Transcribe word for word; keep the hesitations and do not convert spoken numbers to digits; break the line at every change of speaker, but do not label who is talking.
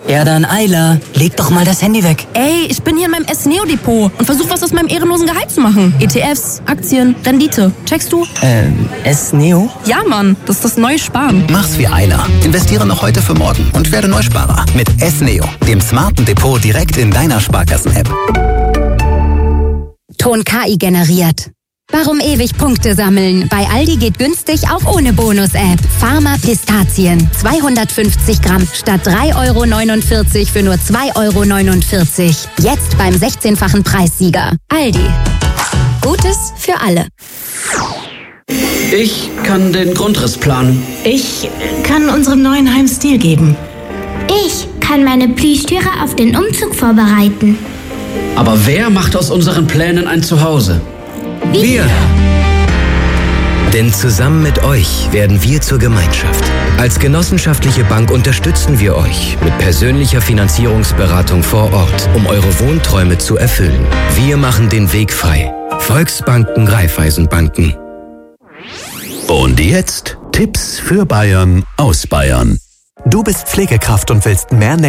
Ja dann, Ayla, leg doch mal das Handy weg.
Ey, ich bin hier in meinem S-Neo-Depot und versuche was aus meinem ehrenlosen Gehalt zu machen. E T Fs, Aktien, Rendite. Checkst du?
Ähm, S-Neo?
Ja, Mann, das ist das neue Sparen.
Mach's wie Ayla. Investiere noch heute für morgen und werde Neusparer. Mit S-Neo, dem smarten Depot direkt in deiner Sparkassen-App.
Ton K I generiert. Warum ewig Punkte sammeln? Bei Aldi geht günstig auch ohne Bonus-App. Pharma Pistazien. zweihundertfünfzig Gramm statt drei Euro neunundvierzig für nur zwei Euro neunundvierzig. Jetzt beim sechzehnfachen Preissieger. Aldi. Gutes für alle.
Ich kann den Grundriss planen.
Ich kann unserem neuen Heim Stil geben.
Ich kann meine Plüschtüre auf den Umzug vorbereiten.
Aber wer macht aus unseren Plänen ein Zuhause?
Wir! Denn zusammen mit euch werden wir zur Gemeinschaft. Als genossenschaftliche Bank unterstützen wir euch mit persönlicher Finanzierungsberatung vor Ort, um eure Wohnträume zu erfüllen. Wir machen den Weg frei. Volksbanken, Raiffeisenbanken.
Und jetzt Tipps für Bayern aus Bayern.
Du bist Pflegekraft und willst mehr